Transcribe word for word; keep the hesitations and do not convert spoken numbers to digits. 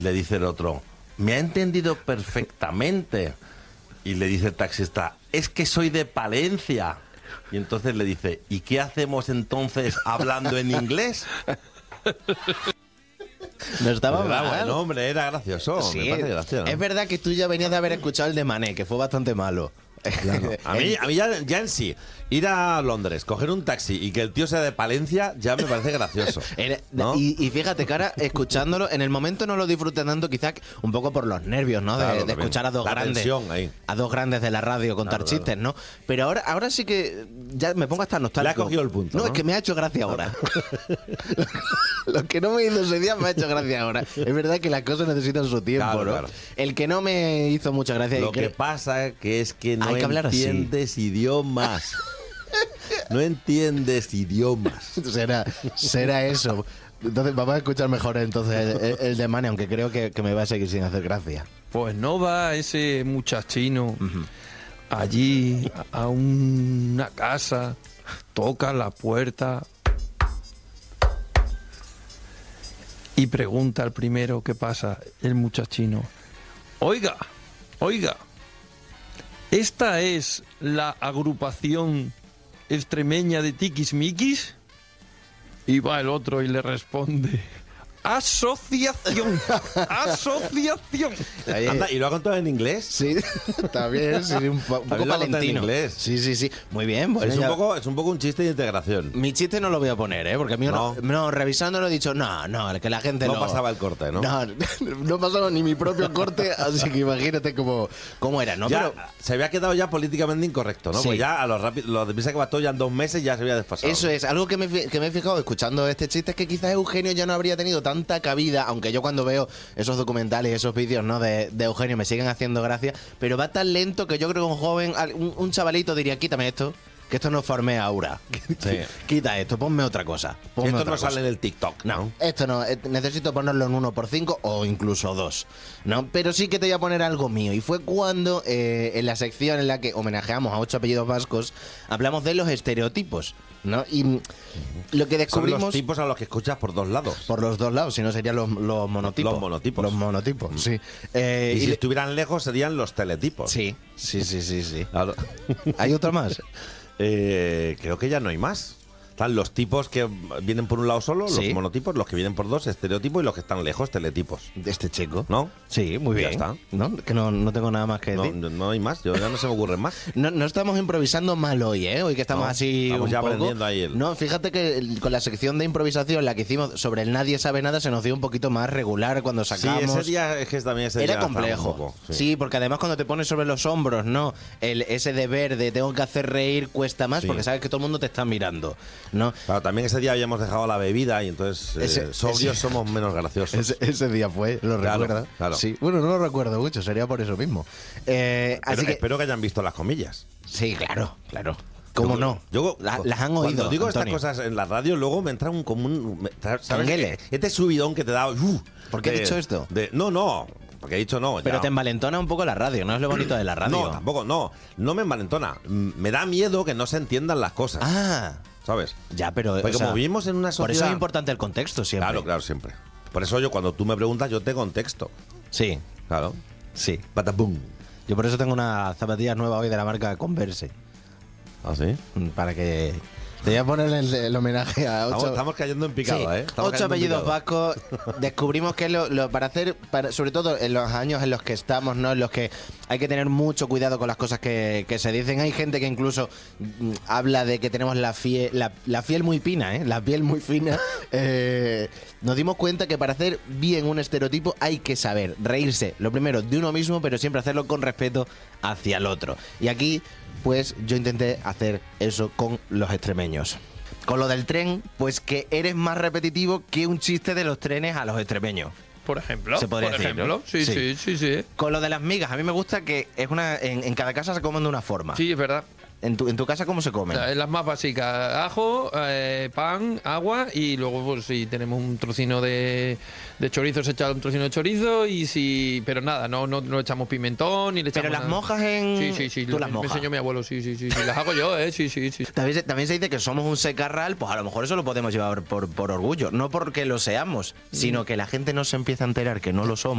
Le dice el otro, me ha entendido perfectamente. Y le dice el taxista, es que soy de Palencia. Y entonces le dice, ¿y qué hacemos entonces hablando en inglés? No estaba Era mal. bueno, hombre, era gracioso. Sí, Me parece gracioso, ¿no? es verdad que tú ya venías de haber escuchado el de Mané, que fue bastante malo. Claro. A mí, a mí ya, ya en sí, ir a Londres, coger un taxi y que el tío sea de Palencia, ya me parece gracioso. Era- ¿no? y, y fíjate que ahora, escuchándolo, en el momento no lo disfruté tanto, quizás un poco por los nervios, ¿no? De, Claro, de también. escuchar a dos La grandes. tensión ahí. A dos grandes de la radio contar Claro, chistes, ¿no? Pero ahora, ahora sí que ya me pongo hasta nostálgico. Le has cogido el punto, No, ¿no? es que me ha hecho gracia ahora. Lo que no me hizo ese día me ha hecho gracia ahora. Es verdad que las cosas necesitan su tiempo, Claro, ¿no? claro. El que no me hizo mucha gracia. y Lo que cre- pasa que es que no Hay que hablar así. entiendes idiomas. No entiendes idiomas. será, será eso. Entonces vamos a escuchar mejor entonces el, el- el de Mané, aunque creo que, que me va a seguir sin hacer gracia. Pues no va ese muchachino allí a una casa, toca la puerta y pregunta al primero qué pasa, el muchachino. Oiga, oiga, ¿esta es la agrupación extremeña de tiquismiquis? Y va el otro y le responde, asociación, asociación. Oye, Anda, ¿y lo ha contado en inglés? sí, está bien, sí, un, po- un poco También lo ha contado en palentino. inglés. Sí, sí, sí. Muy bien. Bueno, es, un ya- poco, es un poco un chiste de integración. Mi chiste no lo voy a poner, ¿eh? Porque a mí no, No. no, revisándolo he dicho, no, no, que la gente No lo- pasaba el corte, ¿no? No, no pasaba ni mi propio corte, así que imagínate cómo, cómo era, ¿no? Ya, Pero se había quedado ya políticamente incorrecto, ¿no? Sí. Pues ya a los rápidos, los de prisa que va todo ya en dos meses ya se había desfasado. eso es, algo que me, fi- que me he fijado escuchando este chiste es que quizás Eugenio ya no habría tenido tanta cabida, aunque yo cuando veo esos documentales, esos vídeos, ¿no? De, de Eugenio me siguen haciendo gracia, pero va tan lento que yo creo que un joven, al- un, un chavalito diría, quítame esto, que esto no formé aura. Sí. Quita esto, ponme otra cosa. Ponme Esto otra no sale cosa. en el TikTok, ¿no? No, esto no, eh, necesito ponerlo en uno por cinco o incluso dos, ¿no? Pero sí que te voy a poner algo mío. Y fue cuando, eh, en la sección en la que homenajeamos a ocho apellidos vascos, hablamos de los estereotipos, ¿no? Y mm, lo que Son descubrimos... los tipos a los que escuchas por dos lados. Por los dos lados, si no serían los, los monotipos. Los monotipos. Los monotipos, sí. Eh, y si le- estuvieran lejos serían los teletipos. Sí, sí, sí, sí, sí. Claro. ¿Hay otro más? Eh, creo que ya no hay más. Están los tipos que vienen por un lado solo, Sí. los monotipos, los que vienen por dos, estereotipos, y los que están lejos, teletipos. De este chico. ¿No? Sí, muy Ya bien. está. ¿No? Que no, no tengo nada más que No, decir. no hay más, yo ya no se me ocurren más. No, no estamos improvisando mal hoy, ¿eh? Hoy que estamos No, así estamos un ya poco. aprendiendo ahí el- No, fíjate que el- con la sección de improvisación, la que hicimos sobre el Nadie Sabe Nada, se nos dio un poquito más regular cuando Sí, sacamos... ese día es que también ese día Era estaba un complejo. poco, sí. porque además cuando te pones sobre los hombros, ¿no? El, ese deber de tengo que hacer reír cuesta más Sí. porque sabes que todo el mundo te está mirando, ¿no? Claro, también ese día habíamos dejado la bebida y entonces eh, Ese- sobrios ese- somos menos graciosos. Ese, ese día fue, ¿lo Claro, recuerdas? claro. Sí, bueno, no lo recuerdo mucho, sería por eso mismo. Eh, Pero así que, espero que hayan visto las comillas. sí, claro, claro. ¿Cómo Yo- no? yo- La- las han Cuando oído. digo Antonio. estas cosas en la radio, luego me entra un común. me- ¿sabes? Canguele. Este subidón que te da. Uh, ¿Por qué he de- dicho esto? de- no, no. Porque he dicho no. Pero ya. te envalentona un poco la radio, ¿no? Es lo bonito de la radio. No, tampoco, no. No me envalentona. M- Me da miedo que no se entiendan las cosas. Ah, ¿Sabes? ya, pero. Porque o sea, como vivimos en una Por sociedad. eso es importante el contexto siempre. Claro, claro, siempre. Por eso yo, cuando tú me preguntas, yo te contesto. Sí, Claro. sí. Patapum. Yo por eso tengo una zapatilla nueva hoy de la marca Converse. ¿Ah, sí? mm, Para que. Te voy a poner el, el homenaje a ocho. Estamos, estamos cayendo en picado, Sí, ¿eh? Estamos ocho cayendo en apellidos picado. vascos. Descubrimos que lo, lo- para hacer, para, sobre todo en los años en los que estamos, ¿no? En los que hay que tener mucho cuidado con las cosas que, que se dicen. Hay gente que incluso mm, habla de que tenemos la, fie, la, la piel muy fina, ¿eh? La piel muy fina. Eh, nos dimos cuenta que para hacer bien un estereotipo hay que saber reírse, lo primero, de uno mismo, pero siempre hacerlo con respeto hacia el otro. Y aquí, pues, yo intenté hacer eso con los extremeños. Con lo del tren, pues que eres más repetitivo que un chiste de los trenes a los extremeños. Por ejemplo. Se podría por decir, ejemplo. ¿no? Sí, Sí. sí, sí, sí. Con lo de las migas, a mí me gusta que es una en, en cada casa se comen de una forma. Sí, es verdad. En tu, en tu casa, ¿cómo se comen? O sea, las más básicas, ajo, eh, pan, agua y luego pues si tenemos un trocino de, de chorizo se echa un trocino de chorizo y si, pero nada, no no, no echamos pimentón ni le echamos Pero las nada. mojas en... Sí, sí, sí, Tú lo- las me mojas. enseñó mi abuelo, sí, sí, sí, sí, las hago yo, eh, sí, sí, sí. También se, también se dice que somos un secarral, pues a lo mejor eso lo podemos llevar por, por orgullo. No porque lo seamos, sino que la gente no se empieza a enterar que no lo somos.